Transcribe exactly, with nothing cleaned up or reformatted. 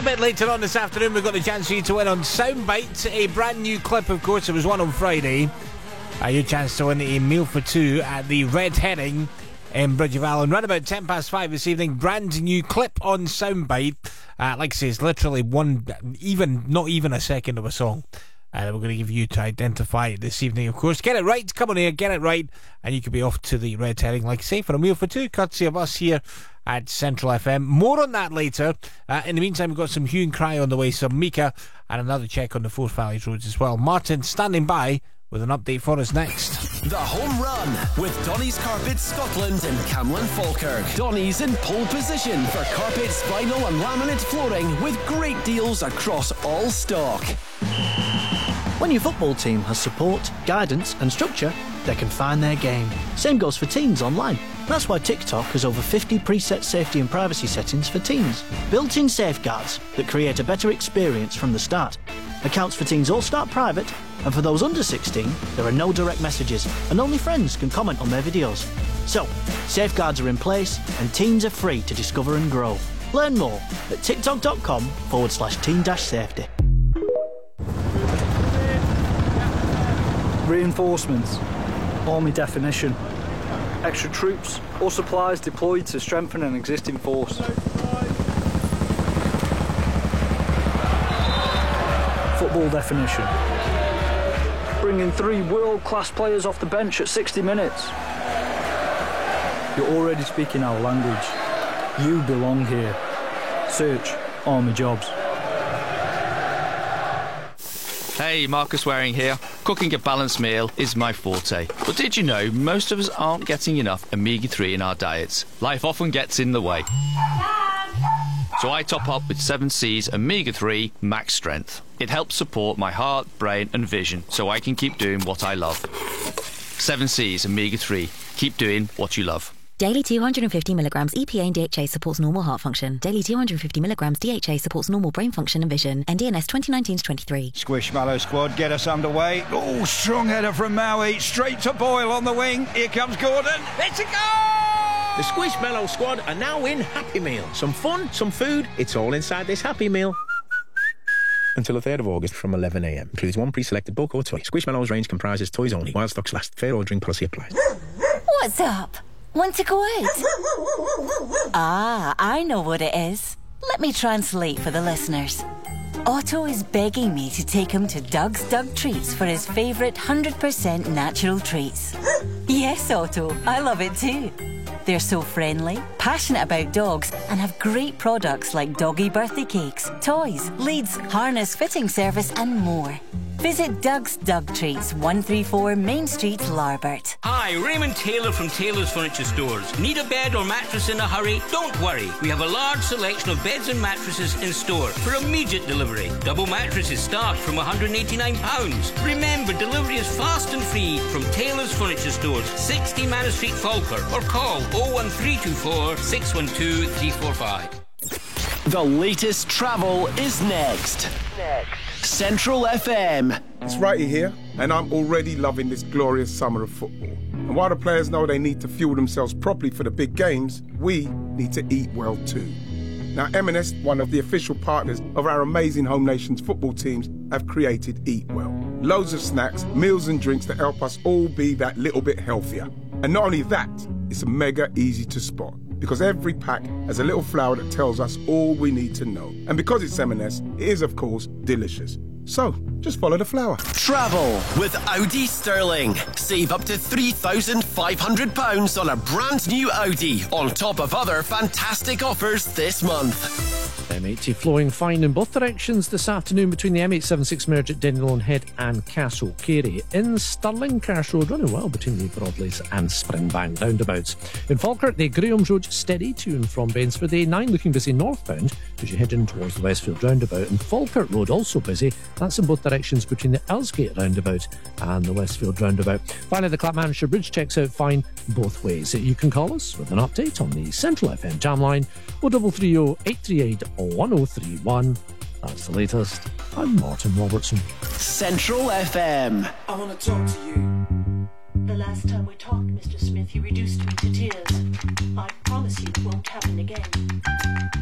bit later on this afternoon, we've got the chance for you to win on Soundbite, a brand new clip, of course. It was one on Friday. Uh, your chance to win a meal for two at the Red Herring in Bridge of Allen. Round about ten past five this evening, brand new clip on Soundbite. Uh, like I say, it's literally one, even not even a second of a song. Uh, we're going to give you to identify it this evening, of course. Get it right, come on here, get it right, and you could be off to the Red Herring, like I say, for a meal for two, courtesy of us here at Central F M. More on that later. Uh, in the meantime, we've got some hue and cry on the way, some Mika, and another check on the Forth Valleys roads as well. Martin standing by with an update for us next. The Home Run with Donny's Carpets Scotland and Camlin Falkirk. Donny's in pole position for carpets, vinyl and laminate flooring with great deals across all stock. When your football team has support, guidance and structure, they can find their game. Same goes for teens online. That's why TikTok has over fifty preset safety and privacy settings for teens. Built-in safeguards that create a better experience from the start. Accounts for teens all start private, and for those under sixteen, there are no direct messages, and only friends can comment on their videos. So, safeguards are in place, and teens are free to discover and grow. Learn more at tiktok.com forward slash teen dash safety. Reinforcements, army definition, extra troops or supplies deployed to strengthen an existing force. Football definition, bringing three world-class players off the bench at sixty minutes. You're already speaking our language. You belong here. Search Army Jobs. Hey, Marcus Waring here. Cooking a balanced meal is my forte. But did you know most of us aren't getting enough omega three in our diets? Life often gets in the way. So I top up with seven C's omega three Max Strength. It helps support my heart, brain and vision so I can keep doing what I love. seven C's omega three. Keep doing what you love. Daily two hundred fifty milligrams E P A and D H A supports normal heart function. Daily two hundred fifty milligrams D H A supports normal brain function and vision. N D N S twenty nineteen to twenty-three. Squishmallow squad, get us underway. Oh, strong header from Maui. Straight to Boyle on the wing. Here comes Gordon. It's a goal! The Squishmallow squad are now in Happy Meal. Some fun, some food. It's all inside this Happy Meal. Until the third of August from eleven a m. Includes one pre-selected book or toy. Squishmallow's range comprises toys only. While stocks last. Fair ordering policy applies. What's up? Want to go out? Ah, I know what it is. Let me translate for the listeners. Otto is begging me to take him to Doug's Doug Treats for his favourite one hundred percent natural treats. Yes, Otto, I love it too. They're so friendly, passionate about dogs, and have great products like doggy birthday cakes, toys, leads, harness fitting service, and more. Visit Doug's Doug Treats, one thirty-four Main Street, Larbert. Hi, Raymond Taylor from Taylor's Furniture Stores. Need a bed or mattress in a hurry? Don't worry. We have a large selection of beds and mattresses in store for immediate delivery. Double mattresses start from one hundred eighty-nine pounds. Remember, delivery is fast and free from Taylor's Furniture Stores, sixty Manor Street, Falkirk, or call oh one three two four, six one two, three four five. The latest travel is next. Next. Central F M. It's Righty here, and I'm already loving this glorious summer of football. And while the players know they need to fuel themselves properly for the big games, we need to eat well too. Now, M and S, one of the official partners of our amazing home nation's football teams, have created Eat Well. Loads of snacks, meals and drinks that help us all be that little bit healthier. And not only that, it's mega easy to spot, because every pack has a little flower that tells us all we need to know. And because it's M and S, it is, of course, delicious. So, just follow the flower. Travel with Audi Sterling. Save up to three thousand five hundred pounds on a brand new Audi, on top of other fantastic offers this month. M eighty flowing fine in both directions this afternoon between the M eight seventy-six merge at Dandenong Head and Castle Carey. In Stirling, Cash Road running well between the Broadleys and Springbank roundabouts. In Falkirk, the Graham's Road steady to and from Bainsford. The A nine looking busy northbound as you head in towards the Westfield roundabout. And Falkirk Road also busy. That's in both directions between the Elsgate roundabout and the Westfield roundabout. Finally, the Clapmanshire Bridge checks out fine both ways. You can call us with an update on the Central F M jam line oh three three oh, eight three eight, one oh three one. That's the latest. I'm Martin Robertson. Central F M. I want to talk to you. The last time we talked, Mister Smith, you reduced me to tears. I promise you it won't happen again.